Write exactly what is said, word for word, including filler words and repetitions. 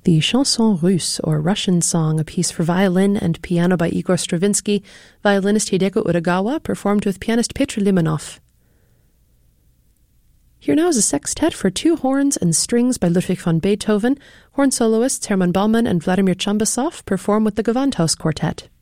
The Chanson Russe, or Russian Song, a piece for violin and piano by Igor Stravinsky, violinist Hideko Uragawa, performed with pianist Petr Limonov. Here now is a sextet for two horns and strings by Ludwig van Beethoven. Horn soloists Hermann Baumann and Vladimir Chambasov perform with the Gewandhaus Quartet.